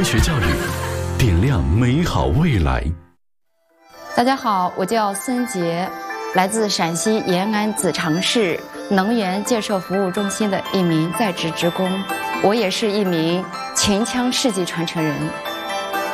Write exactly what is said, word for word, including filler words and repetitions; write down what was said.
学教育，点亮美好未来。 大家好，我叫孙杰，来自陕西延安子长市能源建设服务中心的一名在职职工，我也是一名秦腔世纪传承人。